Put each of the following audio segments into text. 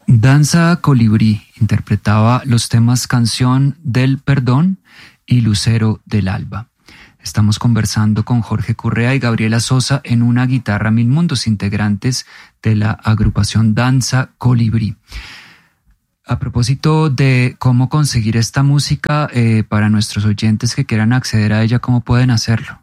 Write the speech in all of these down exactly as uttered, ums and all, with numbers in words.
Danza Colibrí interpretaba los temas Canción del Perdón y Lucero del Alba. Estamos conversando con Jorge Correa y Gabriela Sosa en Una Guitarra Mil Mundos, integrantes de la agrupación Danza Colibrí. A propósito de cómo conseguir esta música, eh, para nuestros oyentes que quieran acceder a ella, ¿cómo pueden hacerlo?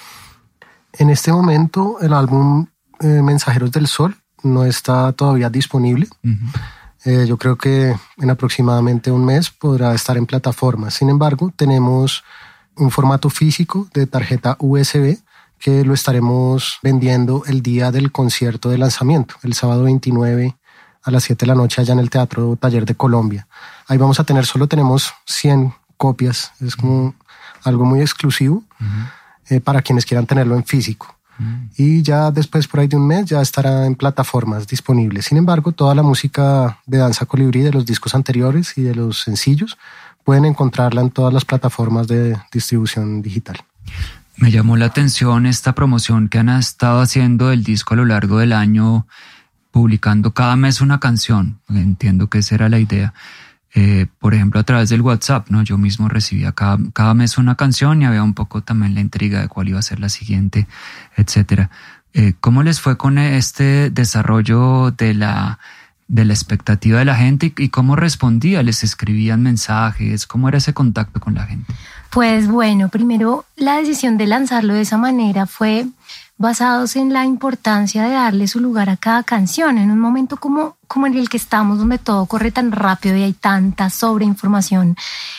En este momento el álbum eh, Mensajeros del Sol no está todavía disponible. Uh-huh. Eh, yo creo que en aproximadamente un mes podrá estar en plataformas. Sin embargo, tenemos un formato físico de tarjeta U S B que lo estaremos vendiendo el día del concierto de lanzamiento, el sábado veintinueve a las siete de la noche allá en el Teatro Taller de Colombia. Ahí vamos a tener, solo tenemos cien copias, es como uh-huh. algo muy exclusivo uh-huh. eh, para quienes quieran tenerlo en físico. Uh-huh. Y ya después, por ahí de un mes, ya estará en plataformas disponibles. Sin embargo, toda la música de Danza Colibrí, de los discos anteriores y de los sencillos, pueden encontrarla en todas las plataformas de distribución digital. Me llamó la atención esta promoción que han estado haciendo del disco a lo largo del año, publicando cada mes una canción. Entiendo que esa era la idea. Eh, por ejemplo, a través del WhatsApp, ¿no? Yo mismo recibía cada, cada mes una canción y había un poco también la intriga de cuál iba a ser la siguiente, etcétera. Eh, ¿Cómo les fue con este desarrollo de la, de la expectativa de la gente y, y cómo respondía? ¿Les escribían mensajes? ¿Cómo era ese contacto con la gente? Pues bueno, primero la decisión de lanzarlo de esa manera fue basados en la importancia de darle su lugar a cada canción en un momento como, como en el que estamos, donde todo corre tan rápido y hay tanta sobreinformación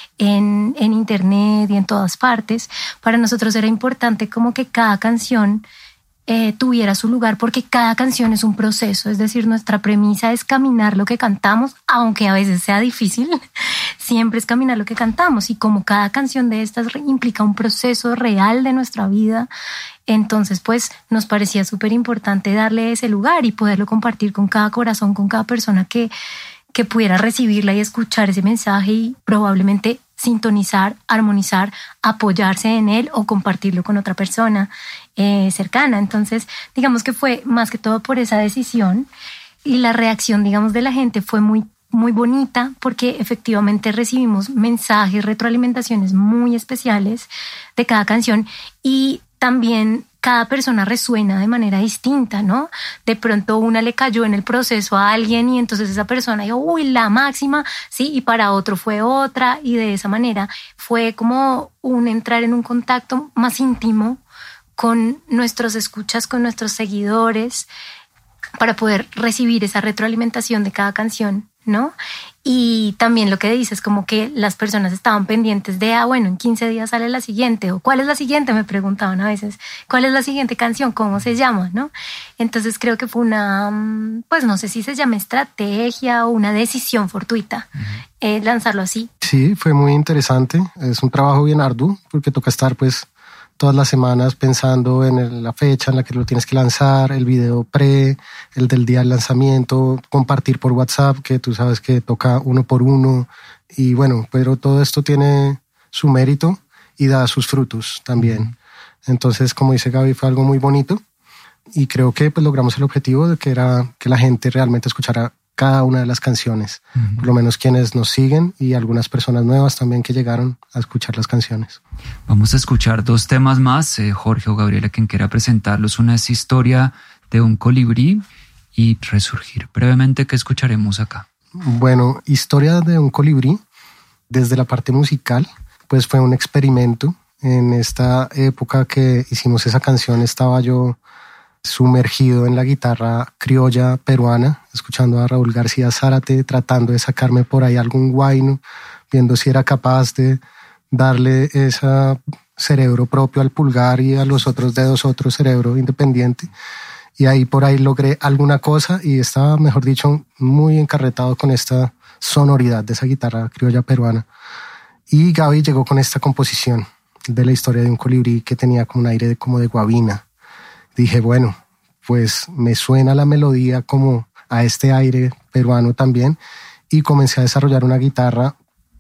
en, en internet y en todas partes. Para nosotros era importante como que cada canción eh, tuviera su lugar, porque cada canción es un proceso, es decir, nuestra premisa es caminar lo que cantamos, aunque a veces sea difícil, siempre es caminar lo que cantamos, y como cada canción de estas implica un proceso real de nuestra vida, entonces pues nos parecía súper importante darle ese lugar y poderlo compartir con cada corazón, con cada persona que, que pudiera recibirla y escuchar ese mensaje y probablemente sintonizar, armonizar, apoyarse en él o compartirlo con otra persona eh, cercana. Entonces digamos que fue más que todo por esa decisión, y la reacción, digamos, de la gente fue muy muy bonita, porque efectivamente recibimos mensajes, retroalimentaciones muy especiales de cada canción, y también cada persona resuena de manera distinta, ¿no? De pronto una le cayó en el proceso a alguien y entonces esa persona dijo, uy, la máxima, sí, y para otro fue otra, y de esa manera fue como un entrar en un contacto más íntimo con nuestros escuchas, con nuestros seguidores, para poder recibir esa retroalimentación de cada canción, ¿no? Y también lo que dices, como que las personas estaban pendientes de, ah, bueno, en quince días sale la siguiente, o ¿cuál es la siguiente? Me preguntaban a veces, ¿cuál es la siguiente canción? ¿Cómo se llama? ¿No? Entonces creo que fue una, pues no sé si se llama estrategia o una decisión fortuita, uh-huh. eh, lanzarlo así. Sí, fue muy interesante, es un trabajo bien arduo, porque toca estar pues todas las semanas pensando en el, la fecha en la que lo tienes que lanzar, el video pre, el del día del lanzamiento, compartir por WhatsApp, que tú sabes que toca uno por uno. Y bueno, pero todo esto tiene su mérito y da sus frutos también. Entonces, como dice Gaby, fue algo muy bonito y creo que pues logramos el objetivo de que era que la gente realmente escuchara cada una de las canciones, uh-huh. por lo menos quienes nos siguen y algunas personas nuevas también que llegaron a escuchar las canciones. Vamos a escuchar dos temas más, eh, Jorge o Gabriela, quien quiera presentarlos. Una es Historia de un Colibrí y Resurgir. Brevemente, ¿qué escucharemos acá? Bueno, Historia de un Colibrí, desde la parte musical, pues fue un experimento. En esta época que hicimos esa canción estaba yo sumergido en la guitarra criolla peruana, escuchando a Raúl García Zárate, tratando de sacarme por ahí algún guayno, viendo si era capaz de darle ese cerebro propio al pulgar y a los otros dedos otro cerebro independiente. Y ahí por ahí logré alguna cosa y estaba, mejor dicho, muy encarretado con esta sonoridad de esa guitarra criolla peruana. Y Gaby llegó con esta composición de la Historia de un Colibrí que tenía como un aire de, como de guabina. Dije, bueno, pues me suena la melodía como a este aire peruano también, y comencé a desarrollar una guitarra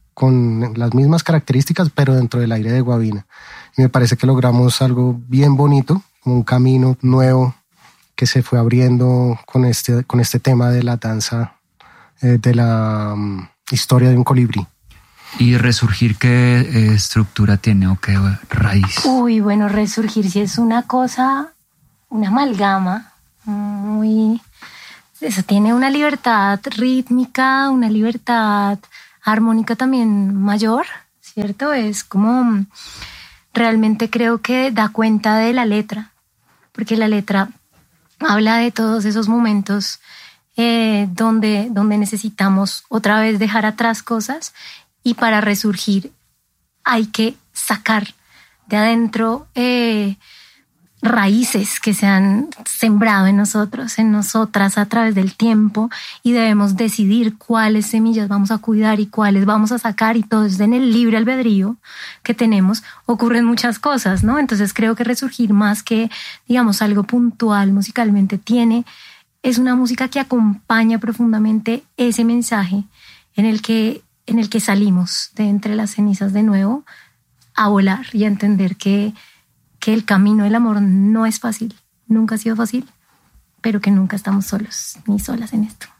con las mismas características, pero dentro del aire de guabina. Y me parece que logramos algo bien bonito, como un camino nuevo que se fue abriendo con este, con este tema de la danza eh, de la um, historia de un colibrí. ¿Y Resurgir qué eh, estructura tiene o qué raíz? Uy, bueno, Resurgir sí es una cosa, una amalgama muy... Eso tiene una libertad rítmica, una libertad armónica también mayor, ¿cierto? Es como... Realmente creo que da cuenta de la letra, porque la letra habla de todos esos momentos eh, donde, donde necesitamos otra vez dejar atrás cosas, y para resurgir hay que sacar de adentro eh, raíces que se han sembrado en nosotros, en nosotras a través del tiempo, y debemos decidir cuáles semillas vamos a cuidar y cuáles vamos a sacar, y todo es en el libre albedrío que tenemos. Ocurren muchas cosas, ¿no? Entonces creo que Resurgir, más que, digamos, algo puntual musicalmente, tiene, es una música que acompaña profundamente ese mensaje en el que, en el que salimos de entre las cenizas de nuevo a volar y a entender que que el camino del amor no es fácil, nunca ha sido fácil, pero que nunca estamos solos ni solas en esto.